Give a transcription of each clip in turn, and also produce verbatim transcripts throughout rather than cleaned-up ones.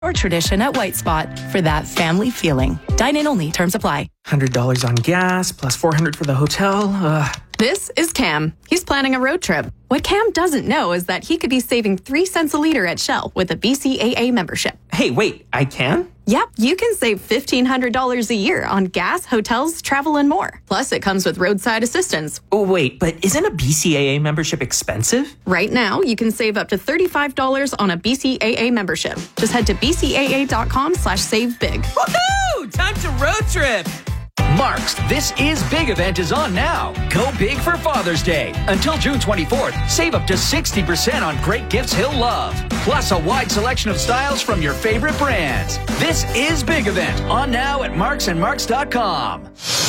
or tradition at White Spot for that family feeling. Dine in only. Terms apply. one hundred dollars on gas plus four hundred dollars for the hotel. Ugh. This is Cam. He's planning a road trip. What Cam doesn't know is that he could be saving three cents a liter at Shell with a B C A A membership. Hey, wait, I can? Yep, you can save fifteen hundred dollars a year on gas, hotels, travel, and more. Plus, it comes with roadside assistance. Oh, wait, but isn't a B C A A membership expensive? Right now, you can save up to thirty-five dollars on a B C A A membership. Just head to bcaa.com slash save big. Woohoo! Time to road trip! Mark's This Is Big event is on now. Go big for Father's Day. Until June twenty-fourth, save up to sixty percent on great gifts he'll love. Plus a wide selection of styles from your favorite brands. This Is Big event on now at marks and marks dot com.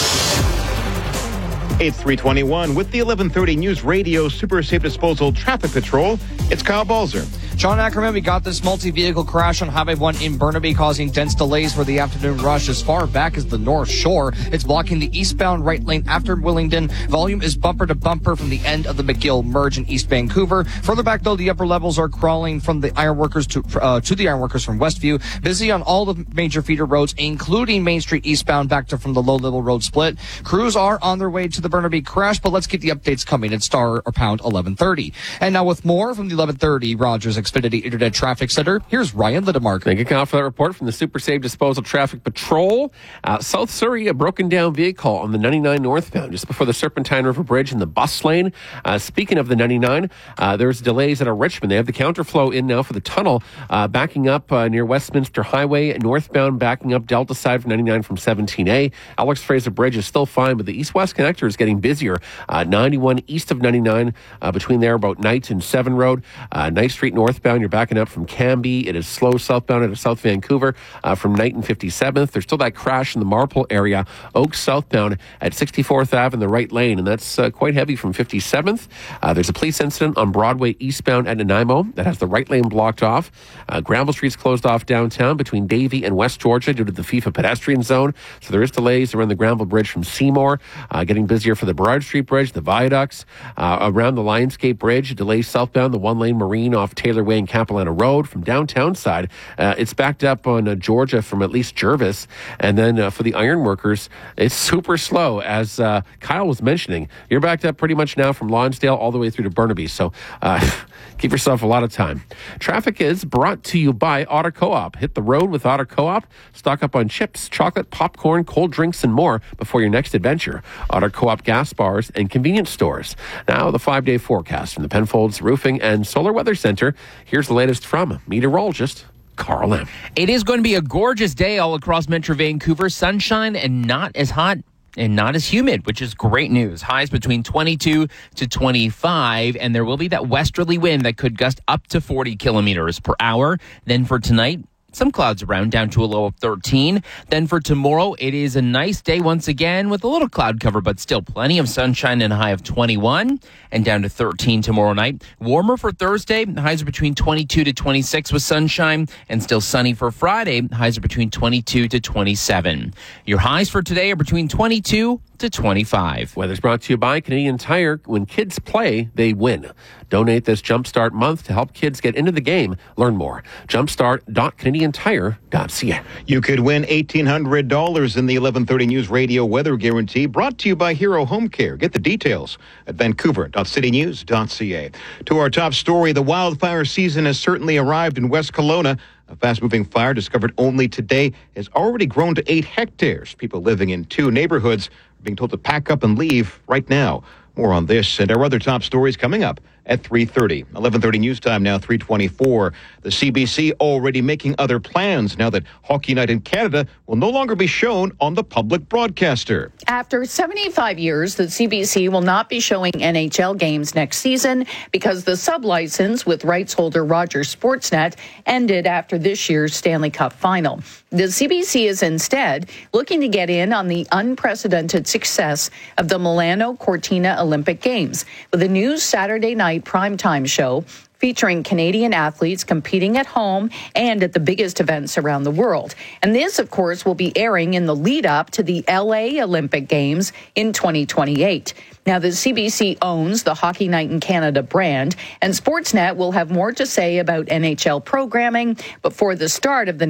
It's three twenty-one with the eleven thirty News Radio Super Safe Disposal Traffic Patrol. It's Kyle Balzer. John Ackerman, we got this multi-vehicle crash on Highway one in Burnaby, causing dense delays for the afternoon rush as far back as the North Shore. It's blocking the eastbound right lane after Willingdon. Volume is bumper to bumper from the end of the McGill merge in East Vancouver. Further back, though, the upper levels are crawling from the ironworkers to uh, to the ironworkers from Westview. Busy on all the major feeder roads, including Main Street eastbound back to from the low-level road split. Crews are on their way to the Burnaby crash, but let's keep the updates coming at star or pound eleven thirty. And now with more from the eleven thirty Rogers Xfinity Internet Traffic Center, here's Ryan Lidemark. Thank you, Kyle, for that report from the Super Safe Disposal Traffic Patrol. Uh, South Surrey, a broken down vehicle on the ninety-nine northbound just before the Serpentine River Bridge in the bus lane. Uh, speaking of the ninety-nine, uh, there's delays at a Richmond. They have the counterflow in now for the tunnel, uh, backing up uh, near Westminster Highway, northbound backing up Delta side for ninety-nine from seventeen A. Alex Fraser Bridge is still fine, but the east-west connector is getting busier. Uh, ninety-one east of ninety-nine, uh, between there about Knight and Seven Road. Uh, Knight Street northbound, you're backing up from Cambie. It is slow southbound out of South Vancouver uh, from Knight and fifty-seventh. There's still that crash in the Marple area. Oaks southbound at sixty-fourth Avenue in the right lane, and that's uh, quite heavy from fifty-seventh. Uh, there's a police incident on Broadway eastbound at Nanaimo that has the right lane blocked off. Uh, Granville Street's closed off downtown between Davie and West Georgia due to the FIFA pedestrian zone. So there is delays around the Granville Bridge from Seymour, uh, getting busier for the Burrard Street Bridge, the viaducts, uh, around the Lionsgate Bridge, delays southbound, the one-lane Marine off Taylor Way and Capilano Road. From downtown side, uh, it's backed up on uh, Georgia from at least Jervis. And then uh, for the ironworkers, it's super slow. As uh, Kyle was mentioning, you're backed up pretty much now from Lonsdale all the way through to Burnaby. So uh, give yourself a lot of time. Traffic is brought to you by Auto Co-op. Hit the road with Auto Co-op. Stock up on chips, chocolate, popcorn, cold drinks, and more before your next adventure. Auto Co-op gas bars and convenience stores. Now the five-day forecast from the Penfolds Roofing and Solar Weather Center. Here's the latest from meteorologist Carl M. It is going to be a gorgeous day all across Metro Vancouver. Sunshine and not as hot and not as humid, which is great news. Highs between twenty-two to twenty-five, and there will be that westerly wind that could gust up to forty kilometers per hour. Then for tonight, some clouds around, down to a low of thirteen. Then for tomorrow, it is a nice day once again with a little cloud cover, but still plenty of sunshine and a high of twenty-one, and down to thirteen tomorrow night. Warmer for Thursday. Highs are between twenty-two to twenty-six with sunshine, and still sunny for Friday. Highs are between twenty-two to twenty-seven. Your highs for today are between twenty-two to twenty-five. Weather's brought to you by Canadian Tire. When kids play, they win. Donate this Jumpstart month to help kids get into the game. Learn more. jumpstart dot canadian tire dot c a. You could win eighteen hundred dollars in the eleven thirty News Radio Weather Guarantee, brought to you by Hero Home Care. Get the details at vancouver dot city news dot c a. To our top story, the wildfire season has certainly arrived in West Kelowna. A fast-moving fire discovered only today has already grown to eight hectares. People living in two neighborhoods are being told to pack up and leave right now. More on this and our other top stories coming up at three thirty. eleven thirty news time now, three twenty-four. The C B C already making other plans now that Hockey Night in Canada will no longer be shown on the public broadcaster. After seventy-five years, the C B C will not be showing N H L games next season because the sublicense with rights holder Rogers Sportsnet ended after this year's Stanley Cup final. The C B C is instead looking to get in on the unprecedented success of the Milano Cortina Olympic Games with a new Saturday night primetime show featuring Canadian athletes competing at home and at the biggest events around the world. And this, of course, will be airing in the lead up to the L A Olympic Games in twenty twenty-eight. Now, the C B C owns the Hockey Night in Canada brand, and Sportsnet will have more to say about N H L programming before the start of the